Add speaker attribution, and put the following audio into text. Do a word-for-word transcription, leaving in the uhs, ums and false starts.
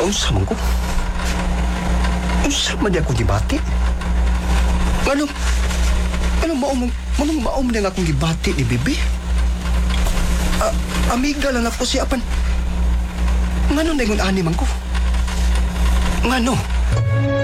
Speaker 1: Naunsa man ko? Unsa man di akong gibati? Ano? Ano maumang, manong maum na nga akong gibati ni Bibi? A, amiga lang ako siya pan. Ngano na yung animang ko? Ngano?